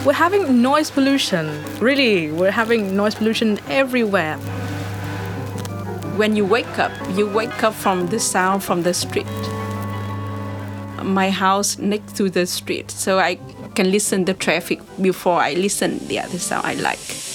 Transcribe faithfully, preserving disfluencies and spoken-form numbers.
We're having noise pollution. Really, we're having noise pollution everywhere. When you wake up, you wake up from the sound from the street. My house next to the street, so I can listen the traffic before I listen the other sound I like.